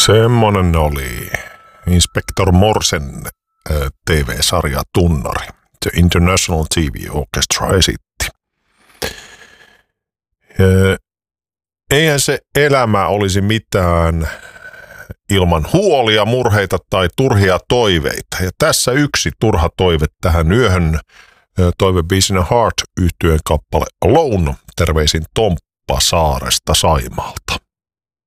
Semmonen oli Inspector Morsen TV-sarja Tunnari. The International TV Orchestra esitti. Eihän se elämä olisi mitään ilman huolia, murheita tai turhia toiveita. Ja tässä yksi turha toive tähän yöhön. Toivebiisinä Heart -yhtyeen kappale Alone. Terveisin Tomppa Saaresta Saimaalta.